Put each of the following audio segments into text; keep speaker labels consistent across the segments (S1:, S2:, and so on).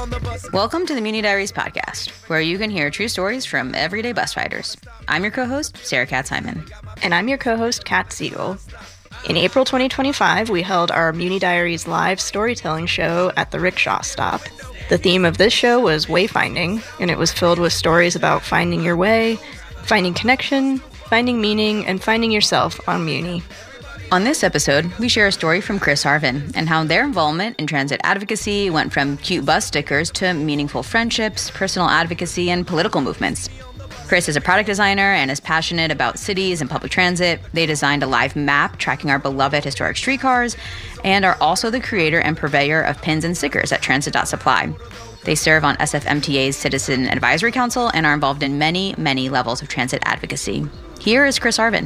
S1: Welcome to the Muni Diaries podcast, where you can hear true stories from everyday bus riders. I'm your co-host, Sarah Katz-Hyman.
S2: And I'm your co-host, Kat Siegel. In April 2025, we held our Muni Diaries live storytelling show at the rickshaw stop. The theme of this show was wayfinding, and it was filled with stories about finding your way, finding connection, finding meaning, and finding yourself on Muni.
S1: On this episode, we share a story from Chris Harvin and how their involvement in transit advocacy went from cute bus stickers to meaningful friendships, personal advocacy, and political movements. Chris is a product designer and is passionate about cities and public transit. They designed a live map tracking our beloved historic streetcars and are also the creator and purveyor of pins and stickers at Transit.Supply. They serve on SFMTA's Citizen Advisory Council and are involved in many, many levels of transit advocacy. Here is Chris Harvin.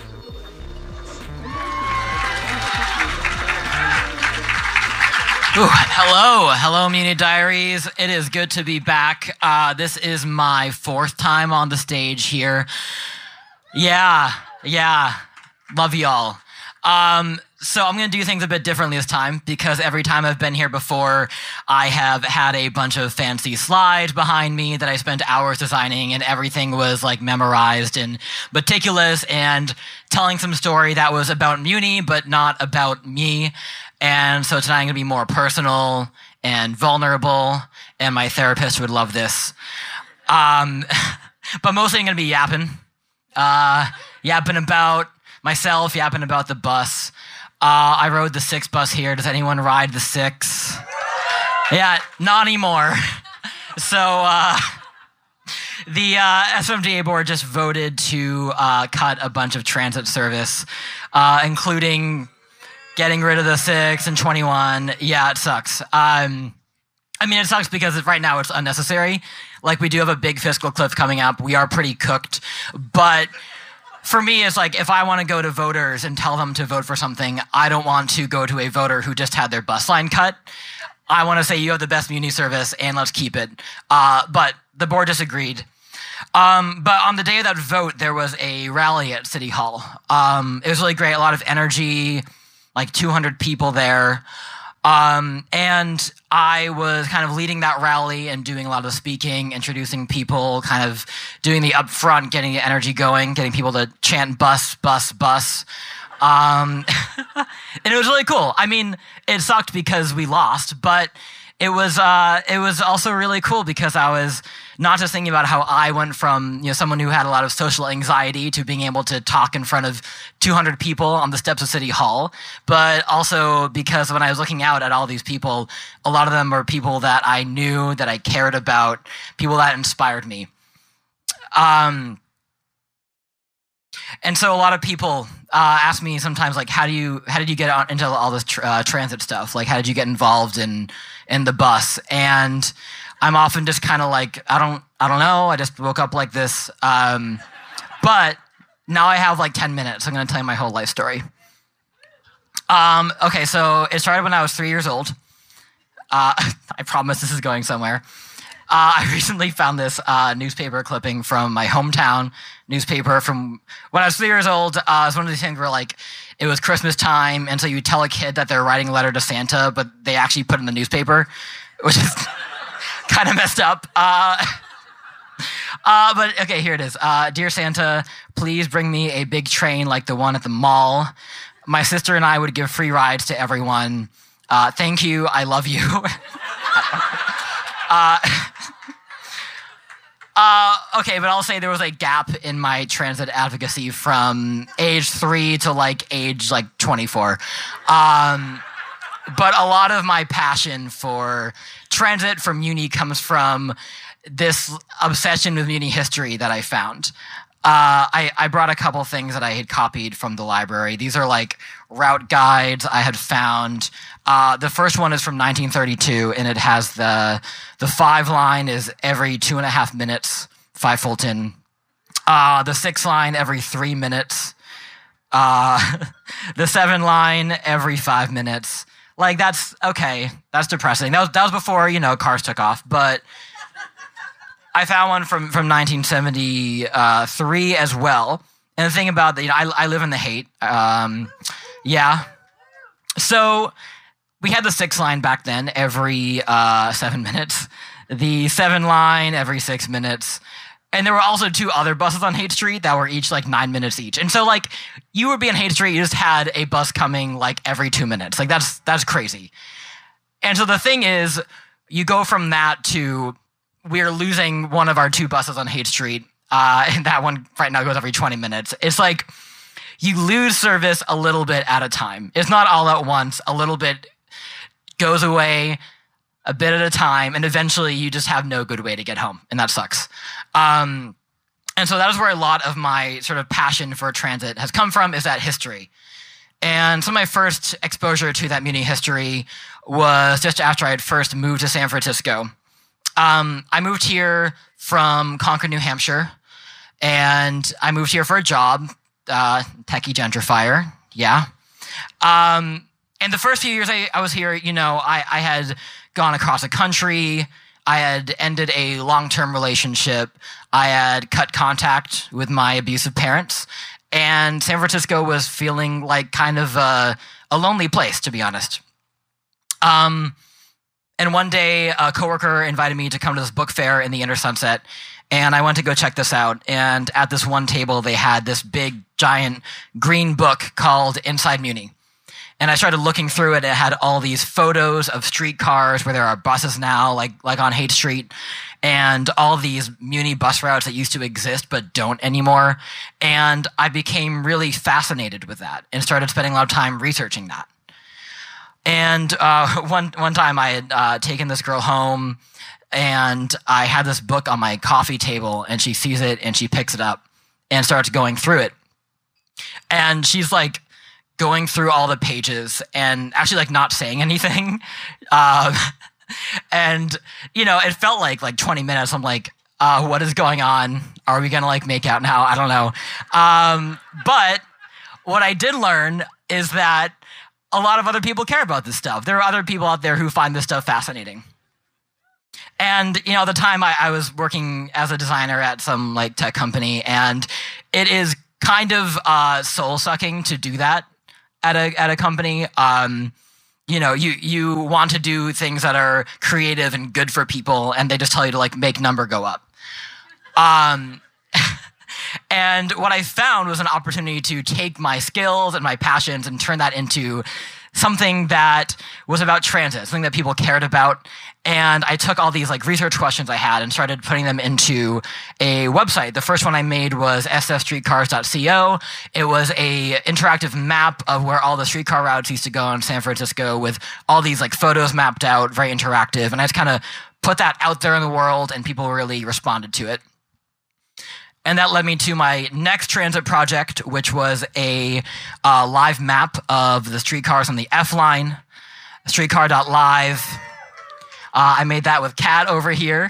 S3: Ooh, hello, Muni Diaries. It is good to be back. This is my fourth time on the stage here. Yeah, love y'all. So I'm going to do things a bit differently this time because every time I've been here before, I have had a bunch of fancy slides behind me that I spent hours designing, and everything was like memorized and meticulous and telling some story that was about Muni, but not about me. And so tonight I'm going to be more personal and vulnerable, and my therapist would love this. But mostly I'm going to be yapping. Yapping about myself, yapping about the bus. I rode the 6 bus here. Does anyone ride the 6? Yeah, not anymore. So the SFMTA board just voted to cut a bunch of transit service, including getting rid of the 6 and 21. Yeah, it sucks. It sucks because right now it's unnecessary. Like, we do have a big fiscal cliff coming up. We are pretty cooked. But for me, it's like, if I want to go to voters and tell them to vote for something, I don't want to go to a voter who just had their bus line cut. I want to say, you have the best Muni service and let's keep it. But the board disagreed. But on the day of that vote, there was a rally at City Hall. It was really great, a lot of energy, like 200 people there. And I was kind of leading that rally and doing a lot of speaking, introducing people, kind of doing the upfront, getting the energy going, getting people to chant bus, bus, bus. And it was really cool. I mean, it sucked because we lost, but it was also really cool because I was not just thinking about how I went from, someone who had a lot of social anxiety to being able to talk in front of 200 people on the steps of City Hall, but also because when I was looking out at all these people, a lot of them were people that I knew, that I cared about, people that inspired me. And so a lot of people ask me sometimes, like, how did you get into all this transit stuff? Like, how did you get involved in the bus? And I'm often just kind of like, I don't know. I just woke up like this. But now I have like 10 minutes. I'm going to tell you my whole life story. Okay, so it started when I was 3 years old. I promise this is going somewhere. I recently found this newspaper clipping from my hometown newspaper from when I was 3 years old. It's one of these things where, like, it was Christmas time, and so you tell a kid that they're writing a letter to Santa, but they actually put it in the newspaper, which is kind of messed up. But okay, here it is. Dear Santa, please bring me a big train like the one at the mall. My sister and I would give free rides to everyone. Thank you. I love you. Okay, but I'll say there was a gap in my transit advocacy from age 3 to age 24. But a lot of my passion for transit, for Muni, comes from this obsession with Muni history that I found. I brought a couple things that I had copied from the library. These are like route guides I had found. The first one is from 1932, and it has the 5 line is every 2.5 minutes, 5 Fulton. The 6 line every 3 minutes. The 7 line every 5 minutes. Like, that's okay. That's depressing. That was before, cars took off. But I found one from 1973 as well. And the thing about that, I live in the Haight. Yeah. So we had the 6 line back then every 7 minutes, the 7 line every 6 minutes. And there were also 2 other buses on Haight Street that were each like 9 minutes each. And so like you would be on Haight Street, you just had a bus coming like every 2 minutes. Like that's crazy. And so the thing is, you go from that to we're losing one of our 2 buses on Haight Street. And that one right now goes every 20 minutes. It's like you lose service a little bit at a time. It's not all at once. A little bit goes away, a bit at a time, and eventually you just have no good way to get home, and that sucks. And so that is where a lot of my sort of passion for transit has come from, is that history. And so my first exposure to that Muni history was just after I had first moved to San Francisco. I moved here from Concord, New Hampshire, and I moved here for a job, techie gentrifier, yeah. And the first few years I was here, you know, I had gone across the country, I had ended a long-term relationship, I had cut contact with my abusive parents, and San Francisco was feeling like kind of a lonely place, to be honest. And one day, a coworker invited me to come to this book fair in the Inner Sunset, and I went to go check this out. And at this one table, they had this big, giant green book called Inside Muni. And I started looking through it. It had all these photos of streetcars where there are buses now, like on Haight Street, and all these Muni bus routes that used to exist but don't anymore. And I became really fascinated with that and started spending a lot of time researching that. And one time I had taken this girl home, and I had this book on my coffee table, and she sees it and she picks it up and starts going through it. And she's like going through all the pages and actually like not saying anything. And, you know, it felt like 20 minutes. I'm like, what is going on? Are we going to like make out now? I don't know. But what I did learn is that a lot of other people care about this stuff. There are other people out there who find this stuff fascinating. And, you know, at the time I was working as a designer at some like tech company, and it is kind of soul-sucking to do that at a company. You know, you want to do things that are creative and good for people, and they just tell you to like make number go up. And what I found was an opportunity to take my skills and my passions and turn that into something that was about transit, something that people cared about. And I took all these like research questions I had and started putting them into a website. The first one I made was sfstreetcars.co. It was a interactive map of where all the streetcar routes used to go in San Francisco with all these like photos mapped out, very interactive. And I just kind of put that out there in the world, and people really responded to it. And that led me to my next transit project, which was a live map of the streetcars on the F line, streetcar.live. I made that with Kat over here.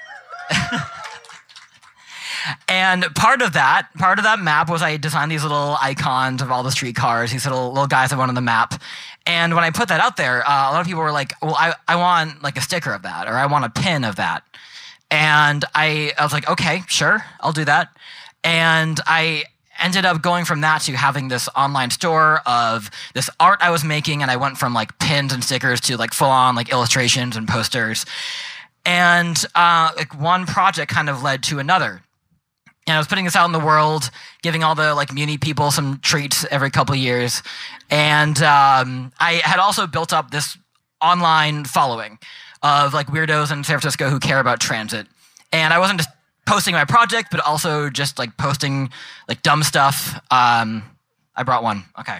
S3: And part of that map was I designed these little icons of all the streetcars, these little guys that went on the map. And when I put that out there, a lot of people were like, well, I want like a sticker of that, or I want a pin of that. And I was like, okay, sure, I'll do that. And I ended up going from that to having this online store of this art I was making, and I went from like pins and stickers to like full on like illustrations and posters. And like one project kind of led to another. And I was putting this out in the world, giving all the like Muni people some treats every couple of years. And I had also built up this online following of like weirdos in San Francisco who care about transit. And I wasn't just posting my project, but also just like posting like dumb stuff. I brought one. Okay.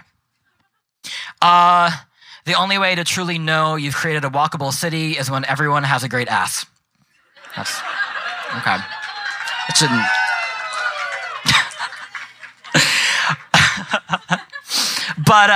S3: The only way to truly know you've created a walkable city is when everyone has a great ass. That's okay. It shouldn't. But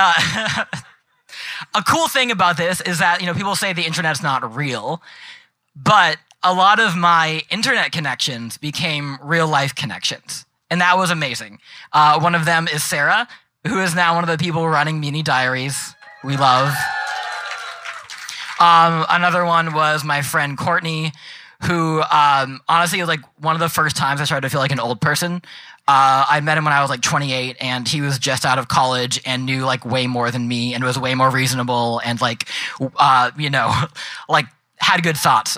S3: a cool thing about this is that, you know, people say the internet's not real, but a lot of my internet connections became real life connections. And that was amazing. One of them is Sarah, who is now one of the people running Muni Diaries. We love. Another one was my friend Courtney, who honestly was like one of the first times I started to feel like an old person. I met him when I was like 28, and he was just out of college and knew like way more than me and was way more reasonable and like, like had good thoughts.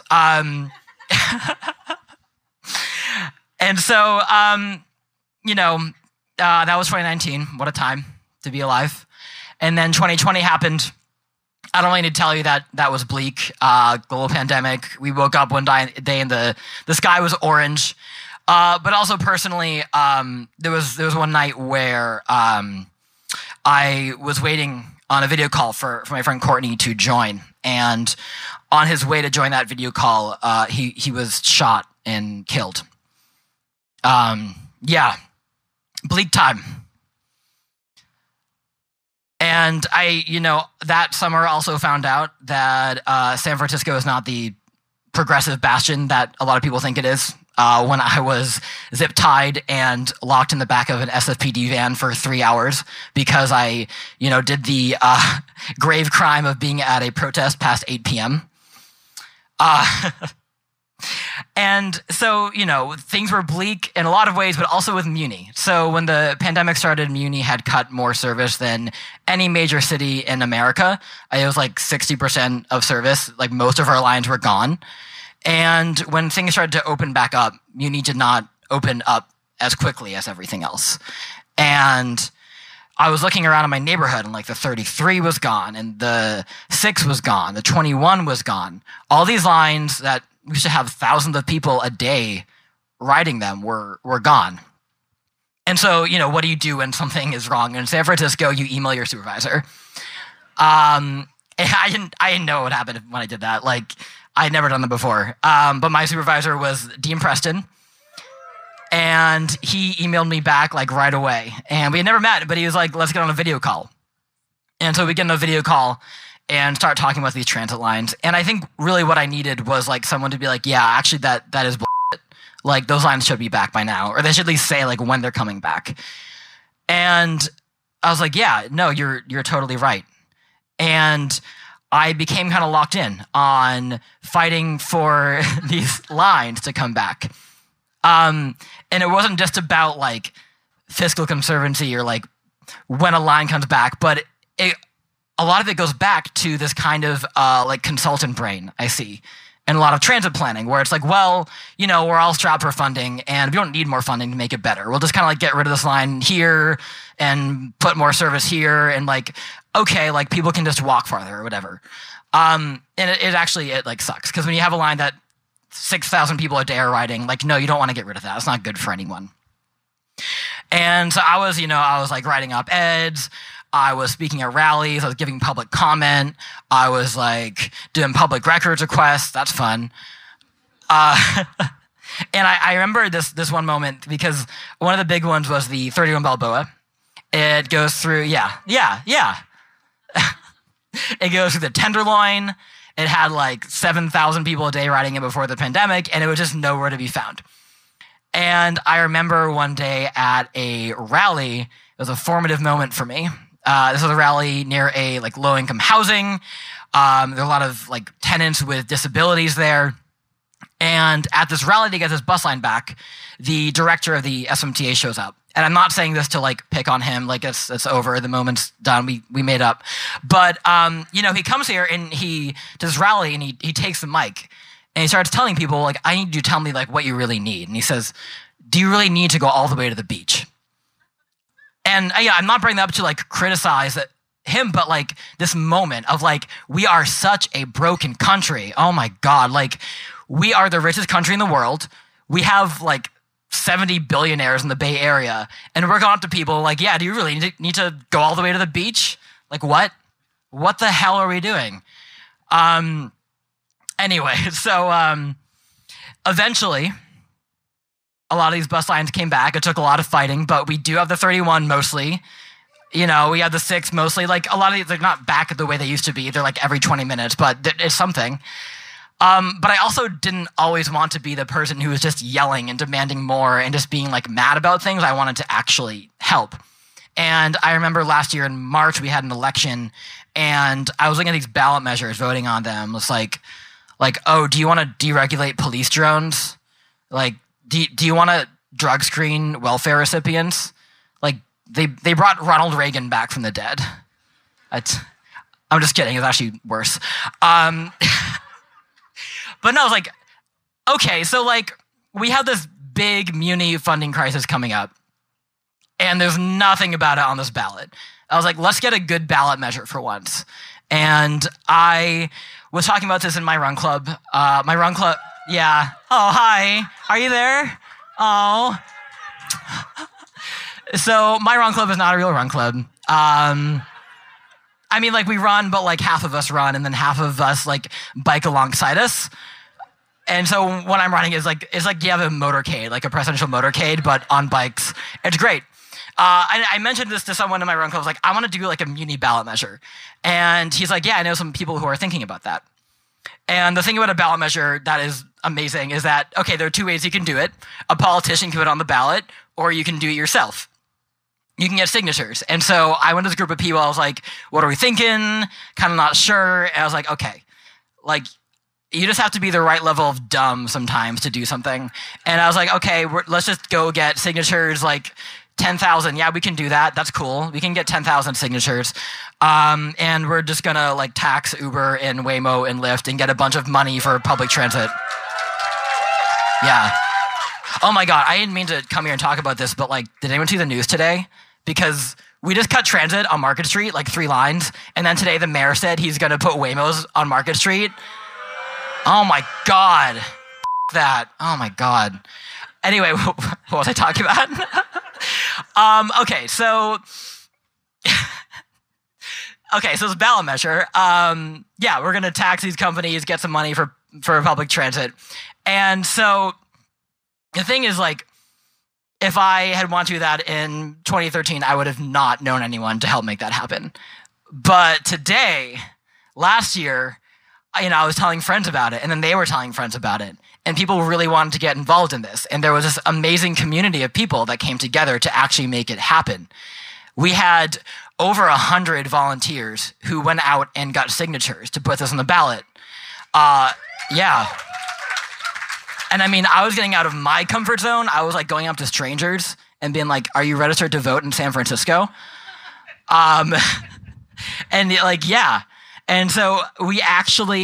S3: And so, that was 2019. What a time to be alive. And then 2020 happened. I don't really need to tell you that that was bleak. Global pandemic. We woke up one day and the sky was orange. But also personally, there was one night where I was waiting on a video call for my friend Courtney to join. And on his way to join that video call, he was shot and killed. Bleak time. And I, that summer also found out that San Francisco is not the progressive bastion that a lot of people think it is. When I was zip-tied and locked in the back of an SFPD van for 3 hours because I, did the grave crime of being at a protest past 8 p.m. And so, things were bleak in a lot of ways, but also with Muni. So when the pandemic started, Muni had cut more service than any major city in America. It was like 60% of service. Like most of our lines were gone. And when things started to open back up, Muni did not open up as quickly as everything else. And I was looking around in my neighborhood, and like the 33 was gone, and the 6 was gone, the 21 was gone. All these lines that we should have thousands of people a day riding them were gone. And so, what do you do when something is wrong? In San Francisco, you email your supervisor. And I didn't know what would happen when I did that. Like, I had never done that before. But my supervisor was Dean Preston. And he emailed me back like right away. And we had never met, but he was like, let's get on a video call. And so we get on a video call and start talking about these transit lines. And I think really what I needed was like someone to be like, yeah, actually that is bullshit. Like those lines should be back by now. Or they should at least say like when they're coming back. And I was like, yeah, no, you're totally right. And I became kind of locked in on fighting for these lines to come back. And it wasn't just about like fiscal conservancy or like when a line comes back, but a lot of it goes back to this kind of like consultant brain I see in a lot of transit planning where it's like, well, we're all strapped for funding and we don't need more funding to make it better. We'll just kind of like get rid of this line here and put more service here and like, okay, like people can just walk farther or whatever. And it actually like sucks because when you have a line that 6,000 people a day are riding, like, no, you don't want to get rid of that. It's not good for anyone. And so I was like writing up eds. I was speaking at rallies. I was giving public comment. I was like doing public records requests. That's fun. And I remember this one moment because one of the big ones was the 31 Balboa. It goes through, yeah. It goes through the Tenderloin. It had like 7,000 people a day riding it before the pandemic, and it was just nowhere to be found. And I remember one day at a rally, it was a formative moment for me. This was a rally near a like low-income housing. There were a lot of like tenants with disabilities there. And at this rally to get this bus line back, the director of the SMTA shows up. And I'm not saying this to like pick on him, like it's over, the moment's done, we made up. But he comes here and he does rally and he takes the mic and he starts telling people like, I need you to tell me like what you really need. And he says, do you really need to go all the way to the beach? And I'm not bringing that up to like criticize him, but like this moment of like, we are such a broken country. Oh my God. Like we are the richest country in the world. We have like 70 billionaires in the Bay Area. And we're going up to people like, yeah, do you really need to go all the way to the beach? Like what? What the hell are we doing? Anyway, so eventually a lot of these bus lines came back. It took a lot of fighting, but we do have the 31 mostly. We have the 6 mostly. Like a lot of these, they're not back the way they used to be. They're like every 20 minutes, but it's something. But I also didn't always want to be the person who was just yelling and demanding more and just being like mad about things. I wanted to actually help. And I remember last year in March, we had an election and I was looking at these ballot measures, voting on them. It's like Like, oh, do you want to deregulate police drones? Like, do you want to drug screen welfare recipients? Like, they brought Ronald Reagan back from the dead. I'm just kidding. It's actually worse. But no, I was like, okay, so like we have this big muni funding crisis coming up, and there's nothing about it on this ballot. I was like, let's get a good ballot measure for once. And I was talking about this in my run club. Yeah. Oh, hi. Are you there? Oh. So my run club is not a real run club. I mean, like, we run, but like half of us run, and then half of us like bike alongside us. And so when I'm running, it's like you have a motorcade, like a presidential motorcade, but on bikes. It's great. I mentioned this to someone in my run club. I was like, I want to do like a muni ballot measure. And he's like, yeah, I know some people who are thinking about that. And the thing about a ballot measure that is amazing is that, okay, there are two ways you can do it. A politician can put it on the ballot, or you can do it yourself. You can get signatures. And so I went to this group of people. I was like, what are we thinking? Kind of not sure. And I was like, okay, like, you just have to be the right level of dumb sometimes to do something. And I was like, okay, let's just go get signatures, like 10,000. Yeah, we can do that. That's cool. We can get 10,000 signatures. And we're just gonna like tax Uber and Waymo and Lyft and get a bunch of money for public transit. Yeah. Oh my God, I didn't mean to come here and talk about this, but like, did anyone see the news today? Because we just cut transit on Market Street, like 3 lines. And then today the mayor said he's gonna put Waymos on Market Street. Oh my God. That. Oh my God. Anyway, what was I talking about? Okay, so it's ballot measure. Yeah, we're gonna tax these companies, get some money for public transit. And so the thing is, like, if I had wanted to do that in 2013, I would have not known anyone to help make that happen. But today, last year, I was telling friends about it, and then they were telling friends about it. And people really wanted to get involved in this. And there was this amazing community of people that came together to actually make it happen. We had over 100 volunteers who went out and got signatures to put this on the ballot. Yeah. And I mean, I was getting out of my comfort zone. I was like going up to strangers and being like, are you registered to vote in San Francisco? And like, yeah. And so we actually